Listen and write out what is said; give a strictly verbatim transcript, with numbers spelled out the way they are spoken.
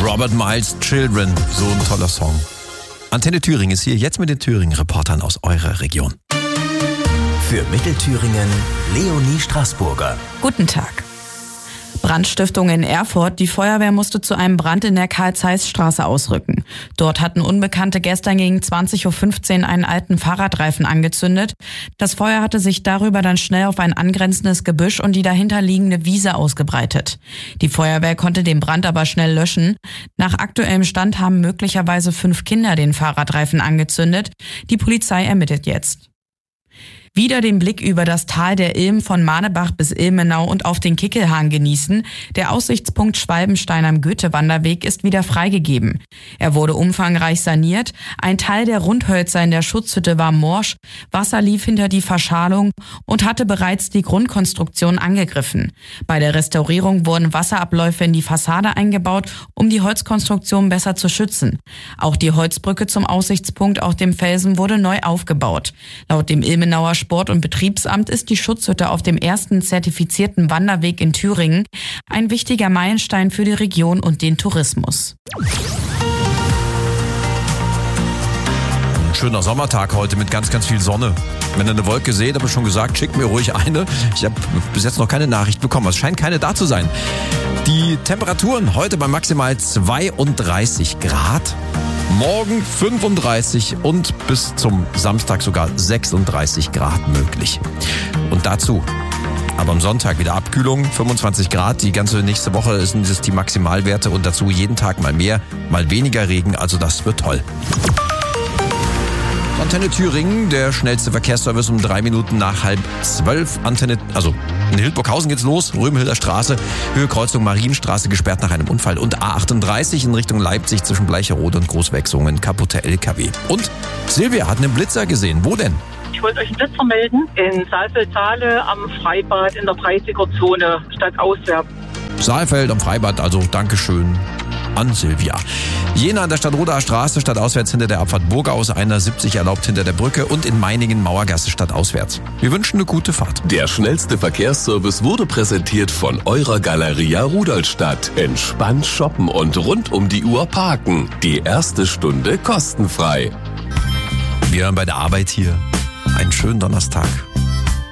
Robert Miles, Children, so ein toller Song. Antenne Thüringen ist hier jetzt mit den Thüringen-Reportern aus eurer Region. Für Mittelthüringen Leonie Straßburger. Guten Tag. Brandstiftung in Erfurt. Die Feuerwehr musste zu einem Brand in der Karl-Zeiss-Straße ausrücken. Dort hatten Unbekannte gestern gegen zwanzig Uhr fünfzehn einen alten Fahrradreifen angezündet. Das Feuer hatte sich darüber dann schnell auf ein angrenzendes Gebüsch und die dahinterliegende Wiese ausgebreitet. Die Feuerwehr konnte den Brand aber schnell löschen. Nach aktuellem Stand haben möglicherweise fünf Kinder den Fahrradreifen angezündet. Die Polizei ermittelt jetzt. Wieder den Blick über das Tal der Ilm von Manebach bis Ilmenau und auf den Kickelhahn genießen. Der Aussichtspunkt Schwalbenstein am Goethe-Wanderweg ist wieder freigegeben. Er wurde umfangreich saniert. Ein Teil der Rundhölzer in der Schutzhütte war morsch. Wasser lief hinter die Verschalung und hatte bereits die Grundkonstruktion angegriffen. Bei der Restaurierung wurden Wasserabläufe in die Fassade eingebaut, um die Holzkonstruktion besser zu schützen. Auch die Holzbrücke zum Aussichtspunkt auf dem Felsen wurde neu aufgebaut. Laut dem Ilmenauer Sport- und Betriebsamt ist die Schutzhütte auf dem ersten zertifizierten Wanderweg in Thüringen ein wichtiger Meilenstein für die Region und den Tourismus. Ein schöner Sommertag heute mit ganz, ganz viel Sonne. Wenn ihr eine Wolke seht, habe ich schon gesagt, schickt mir ruhig eine. Ich habe bis jetzt noch keine Nachricht bekommen. Es scheint keine da zu sein. Die Temperaturen heute bei maximal zweiunddreißig Grad. Morgen fünfunddreißig und bis zum Samstag sogar sechsunddreißig Grad möglich. Und dazu aber am Sonntag wieder Abkühlung, fünfundzwanzig Grad. Die ganze nächste Woche sind es die Maximalwerte und dazu jeden Tag mal mehr, mal weniger Regen. Also das wird toll. Antenne Thüringen, der schnellste Verkehrsservice um drei Minuten nach halb zwölf. Antenne, also in Hildburghausen geht's los, Römhilder Straße, Höhe Kreuzung Marienstraße gesperrt nach einem Unfall und A achtunddreißig in Richtung Leipzig zwischen Bleicherode und Großwechsungen, kaputte L K W. Und Silvia hat einen Blitzer gesehen. Wo denn? Ich wollte euch einen Blitzer melden in Saalfeld-Thale am Freibad in der dreißiger-Zone stadtauswärts. Saalfeld am Freibad, also Dankeschön an Silvia. Jena an der Stadtroder Straße stadtauswärts hinter der Abfahrt Burgaus, einer siebzig erlaubt hinter der Brücke und in Meiningen Mauergasse stadtauswärts. Wir wünschen eine gute Fahrt. Der schnellste Verkehrsservice wurde präsentiert von eurer Galeria Rudolstadt. Entspannt shoppen und rund um die Uhr parken. Die erste Stunde kostenfrei. Wir hören bei der Arbeit hier. Einen schönen Donnerstag.